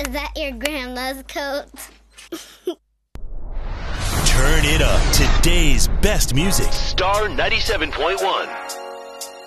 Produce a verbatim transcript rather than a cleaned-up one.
Is that your grandma's coat? Turn it up. Today's best music. Star ninety-seven point one.